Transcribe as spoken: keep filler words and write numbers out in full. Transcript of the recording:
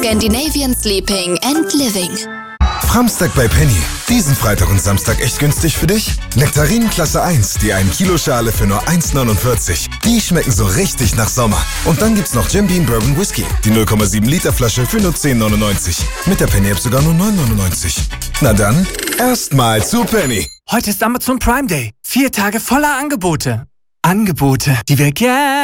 Scandinavian Sleeping and Living. Framstag bei Penny. Diesen Freitag und Samstag echt günstig für dich? Nektarinen Klasse eins, die ein Kilo Schale für nur eins neunundvierzig. Die schmecken so richtig nach Sommer. Und dann gibt's noch Jim Beam Bourbon Whisky. Die null Komma sieben Liter Flasche für nur zehn neunundneunzig. Mit der Penny App sogar nur neun neunundneunzig. Na dann, erstmal zu Penny. Heute ist Amazon Prime Day. Vier Tage voller Angebote. Angebote, die wir gerne